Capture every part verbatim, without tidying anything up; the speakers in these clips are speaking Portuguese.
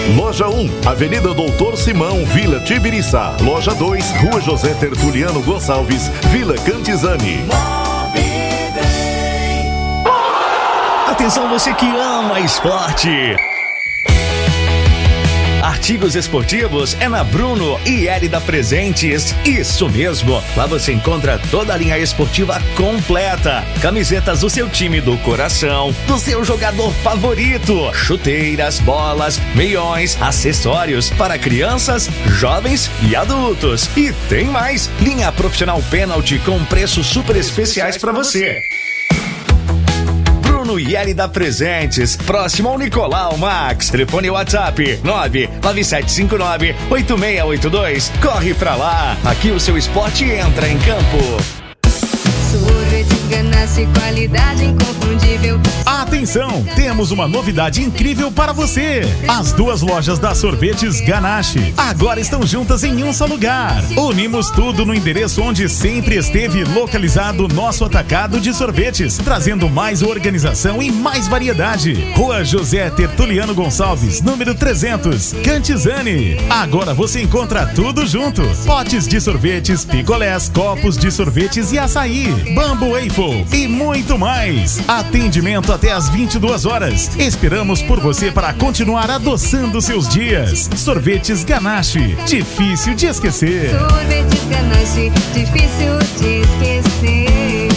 Loja um, Avenida Doutor Simão, Vila Tibiriçá. Loja dois, Rua José Tertuliano Gonçalves, Vila Cantizani. Atenção, você que ama esporte. Artigos esportivos é na Bruno e Érida Presentes. Isso mesmo, lá você encontra toda a linha esportiva completa. Camisetas do seu time do coração, do seu jogador favorito, chuteiras, bolas, meiões, acessórios para crianças, jovens e adultos. E tem mais, linha profissional pênalti com preços super especiais para você. No Érida Presentes, próximo ao Nicolau Max. Telefone WhatsApp nove nove sete cinco nove oito seis oito dois. Corre pra lá, aqui o seu esporte entra em campo. Sorvetes Ganache, qualidade inconfundível. Atenção, temos uma novidade incrível para você. As duas lojas da Sorvetes Ganache agora estão juntas em um só lugar. Unimos tudo no endereço onde sempre esteve localizado o nosso atacado de sorvetes, trazendo mais organização e mais variedade. Rua José Tertuliano Gonçalves, número trezentos, Cantizani. Agora você encontra tudo junto: potes de sorvetes, picolés, copos de sorvetes e açaí, Bambu Waffle e muito mais. Atendimento até às vinte e duas horas. Esperamos por você para continuar adoçando seus dias. Sorvetes Ganache, difícil de esquecer. Sorvetes Ganache, difícil de esquecer.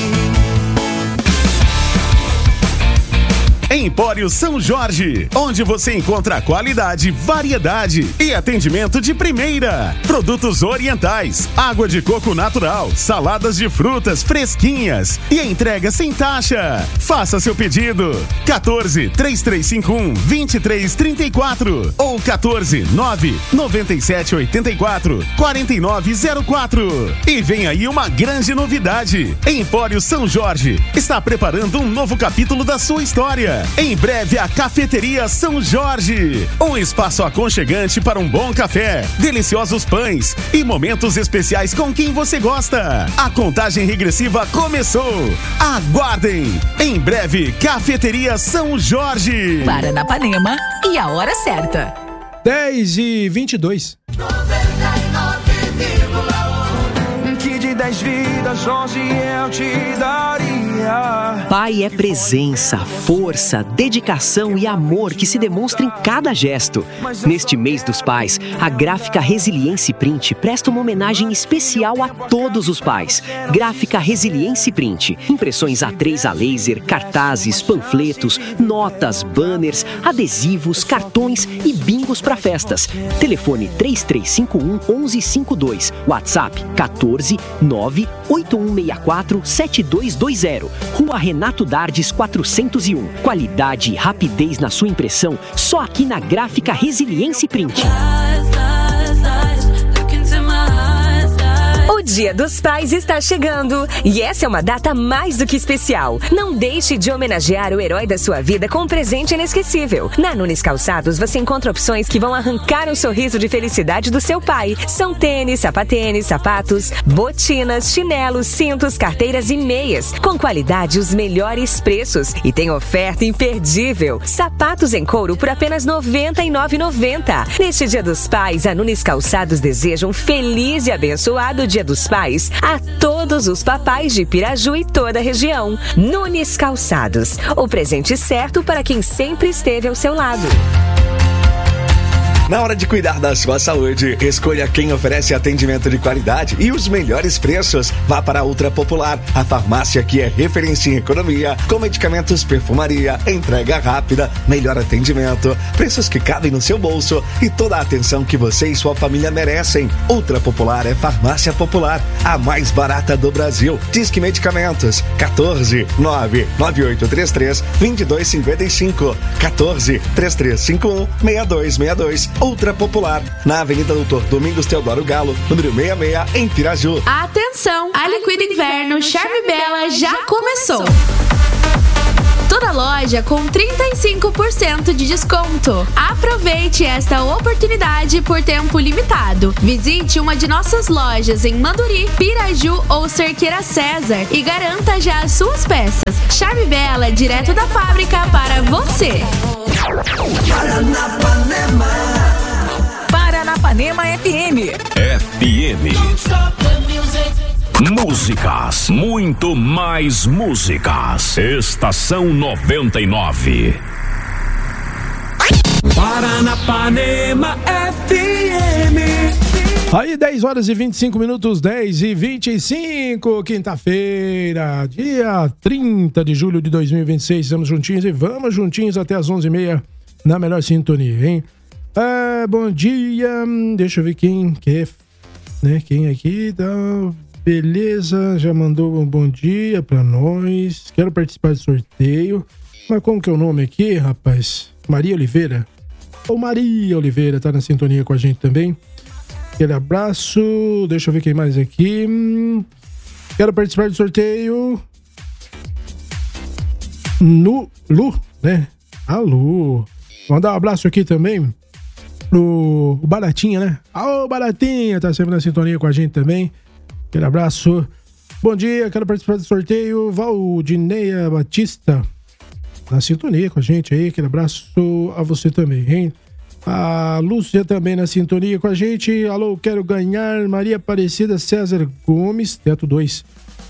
Empório São Jorge, onde você encontra qualidade, variedade e atendimento de primeira. Produtos orientais, água de coco natural, saladas de frutas fresquinhas e entrega sem taxa. Faça seu pedido quatorze, três três cinco um, dois três três quatro ou quatorze, nove nove sete oito quatro, quatro nove zero quatro. E vem aí uma grande novidade: Empório São Jorge está preparando um novo capítulo da sua história. Em breve, a Cafeteria São Jorge, um espaço aconchegante para um bom café, deliciosos pães e momentos especiais com quem você gosta. A contagem regressiva começou. Aguardem! Em breve, Cafeteria São Jorge. Paranapanema e a hora certa. dez e vinte e dois. noventa e nove vírgula um. Que de dez vidas, onze eu te daria. Pai é presença, força, dedicação e amor que se demonstra em cada gesto. Neste mês dos pais, a Gráfica Resiliência Print presta uma homenagem especial a todos os pais. Gráfica Resiliência Print. Impressões A três a laser, cartazes, panfletos, notas, banners, adesivos, cartões e bingos para festas. Telefone três três cinco um, um um cinco dois. WhatsApp quatorze, nove oito um seis quatro, sete dois dois zero. Rua Renato Dardes quatrocentos e um. Qualidade e rapidez na sua impressão só aqui na Gráfica Resiliência Print. O Dia dos Pais está chegando e essa é uma data mais do que especial. Não deixe de homenagear o herói da sua vida com um presente inesquecível. Na Nunes Calçados você encontra opções que vão arrancar um sorriso de felicidade do seu pai. São tênis, sapatênis, sapatos, botinas, chinelos, cintos, carteiras e meias. Com qualidade e os melhores preços. E tem oferta imperdível. Sapatos em couro por apenas noventa e nove reais e noventa centavos. Neste Dia dos Pais, a Nunes Calçados deseja um feliz e abençoado Dia dos Pais a todos os papais de Piraju e toda a região. Nunes Calçados, o presente certo para quem sempre esteve ao seu lado. Na hora de cuidar da sua saúde, escolha quem oferece atendimento de qualidade e os melhores preços. Vá para a Ultra Popular, a farmácia que é referência em economia, com medicamentos, perfumaria, entrega rápida, melhor atendimento, preços que cabem no seu bolso e toda a atenção que você e sua família merecem. Ultra Popular é farmácia popular, a mais barata do Brasil. Disque Medicamentos, quatorze, nove nove oito três três, dois dois cinco cinco, quatorze, três três cinco um, seis dois seis dois. Ultra Popular, na Avenida Doutor Domingos Teodoro Galo, número sessenta e seis, em Piraju. Atenção, a Liquida Inverno Charme Bela já começou. Toda loja com trinta e cinco por cento de desconto. Aproveite esta oportunidade por tempo limitado. Visite uma de nossas lojas em Manduri, Piraju ou Cerqueira César e garanta já as suas peças. Charme Bela, direto da fábrica para você. Paranapanema. músicas, muito mais músicas. Estação noventa e nove. Paranapanema F M. Aí, dez horas e vinte e cinco minutos, dez e vinte e cinco, quinta-feira, dia trinta de julho de dois mil e vinte e seis. Estamos juntinhos e vamos juntinhos até as onze e meia na melhor sintonia, hein? Ah, bom dia, deixa eu ver quem quer, né? Quem aqui tá. Beleza, já mandou um bom dia pra nós. Quero participar do sorteio. Mas como que é o nome aqui, rapaz? Maria Oliveira. Ô, Maria Oliveira tá na sintonia com a gente também. Aquele abraço. Deixa eu ver quem mais aqui. Quero participar do sorteio. No Lu, né? Alô. Mandar um abraço aqui também pro Baratinha, né? Ô, Baratinha, tá sempre na sintonia com a gente também. Aquele abraço. Bom dia, quero participar do sorteio. Valdineia Batista na sintonia com a gente aí. Aquele abraço a você também, hein? A Lúcia também na sintonia com a gente. Alô, quero ganhar. Maria Aparecida César Gomes, teto dois.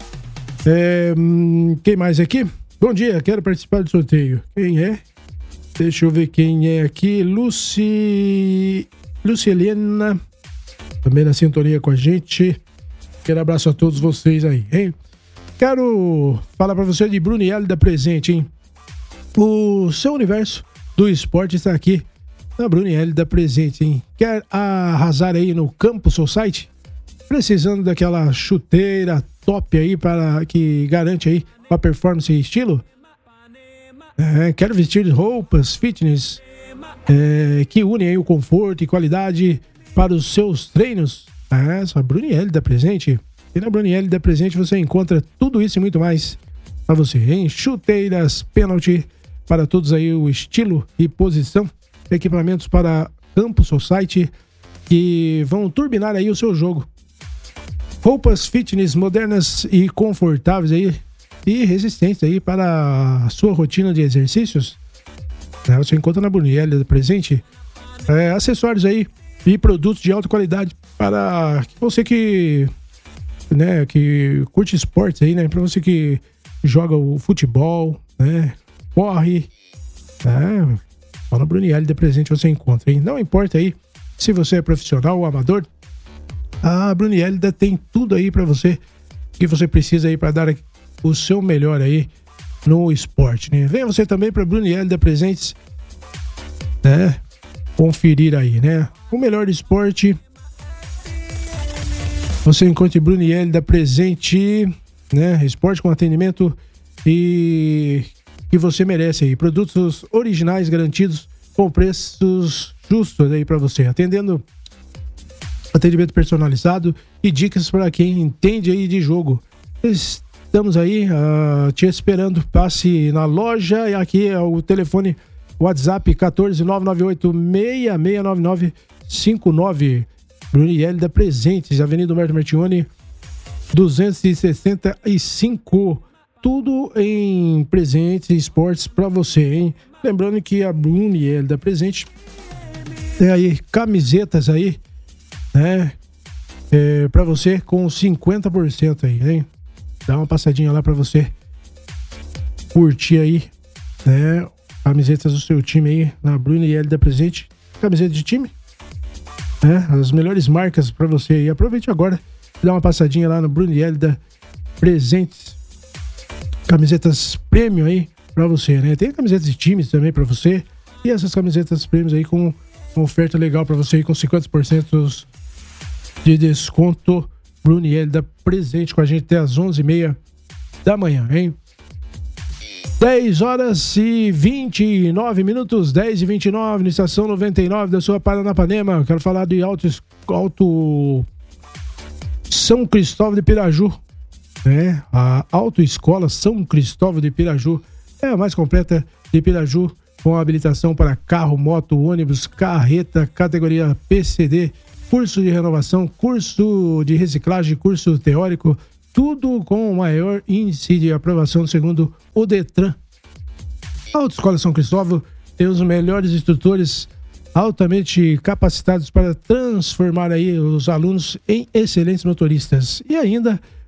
É, quem mais aqui? Bom dia, quero participar do sorteio. Quem é? Deixa eu ver quem é aqui. Luci... Lucilena também na sintonia com a gente. Quero abraço a todos vocês aí, hein? Quero falar pra você de Brunielli da Presente, hein? O seu universo do esporte está aqui na Brunielli da Presente, hein? Quer arrasar aí no Campo Society? Precisando daquela chuteira top aí para que garante aí uma performance e estilo? É, quero vestir roupas fitness é, que unem aí o conforto e qualidade para os seus treinos? É, essa Brunielli da Presente. E na Brunielli da Presente você encontra tudo isso e muito mais para você, hein? Chuteiras, pênalti para todos aí, o estilo e posição. Equipamentos para Campo Society que vão turbinar aí o seu jogo. Roupas fitness modernas e confortáveis aí e resistentes aí para a sua rotina de exercícios. É, você encontra na Brunielli da Presente é, acessórios aí e produtos de alta qualidade para você que, né, que curte esportes aí, né? Para você que joga o futebol, né? Corre, né? Só na Brunielli da Presente você encontra, hein? Não importa aí se você é profissional ou amador, a Brunielli tem tudo aí para você que você precisa aí para dar o seu melhor aí no esporte, né? Venha você também para Brunielli da Presente, né? Conferir aí, né? O melhor esporte você encontra em Brunielli da Presente, né? Esporte com atendimento e que você merece aí. Produtos originais garantidos com preços justos aí para você. Atendendo, atendimento personalizado e dicas para quem entende aí de jogo. Estamos aí uh, te esperando. Passe na loja e aqui é o telefone WhatsApp um quatro nove nove oito seis seis nove nove cinco nove. Brunielli da Presentes, Avenida Humberto Martione, duzentos e sessenta e cinco. Tudo em presentes e esportes para você, hein? Lembrando que a Brunielli da Presente tem aí camisetas aí, né? É, para você com cinquenta por cento aí, hein? Dá uma passadinha lá para você curtir aí, né? Camisetas do seu time aí na Brunielli da Presente. Camiseta de time, né? As melhores marcas para você aí. Aproveite agora e dá uma passadinha lá no Brunielli da Presentes. Camisetas premium aí pra você, né? Tem camisetas de times também pra você. E essas camisetas premium aí com uma oferta legal pra você aí, com cinquenta por cento de desconto. Brunielli da Presente com a gente até às onze e meia da manhã, hein? dez horas e vinte e nove minutos, dez e vinte e nove, na estação noventa e nove da sua Paranapanema. Eu quero falar de Alto, Alto São Cristóvão de Piraju. É, a Autoescola São Cristóvão de Piraju é a mais completa de Piraju, com habilitação para carro, moto, ônibus, carreta, categoria P C D, curso de renovação, curso de reciclagem, curso teórico, tudo com o maior índice de aprovação segundo o Detran. A Autoescola São Cristóvão tem os melhores instrutores altamente capacitados para transformar aí os alunos em excelentes motoristas. E ainda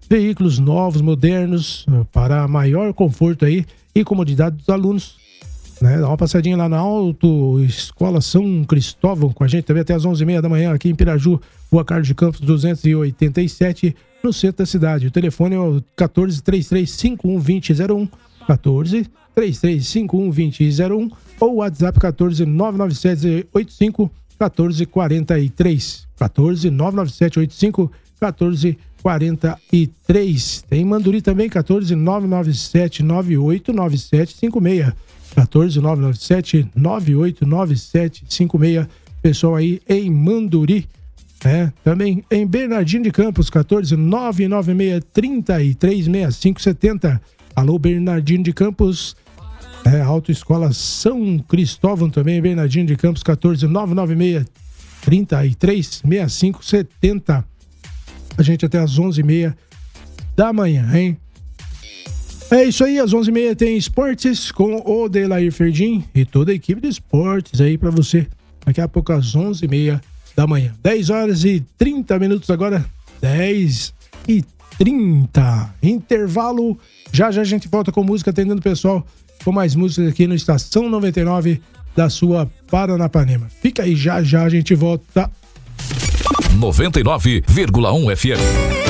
veículos novos, modernos, para maior conforto aí e comodidade dos alunos. Né? Dá uma passadinha lá na Autoescola São Cristóvão com a gente também até às onze e meia da manhã aqui em Piraju, Rua Carlos de Campos duzentos e oitenta e sete, no centro da cidade. O telefone é o quatorze, trinta e três, cinquenta e um, vinte, zero um, quatorze, trinta e três, cinquenta e um, vinte, zero um ou o WhatsApp quatorze, nove nove sete, oito cinco, quatorze, quarenta e três, quatorze, nove nove sete, oito cinco, quatorze, quarenta e três. Tem Manduri também, quatorze, nove nove sete, nove oito nove sete cinco seis, quatorze, nove nove sete, nove oito nove sete cinco seis, pessoal aí em Manduri. É, também em Bernardino de Campos, quatorze, nove nove seis, trinta e três, sessenta e cinco setenta. Alô, Bernardino de Campos. É, Autoescola São Cristóvão também, Bernardino de Campos, quatorze, nove nove seis, trinta e três, sessenta e cinco setenta. A gente até às onze e meia da manhã, hein? É isso aí, às onze e meia tem esportes com o Delair Ferdim e toda a equipe de esportes aí pra você. Daqui a pouco às onze e meia da manhã. dez horas e trinta minutos agora. dez e trinta. Intervalo. Já já a gente volta com música, atendendo o pessoal com mais músicas aqui no Estação noventa e nove da sua Paranapanema. Fica aí, já já a gente volta. noventa e nove vírgula um F M.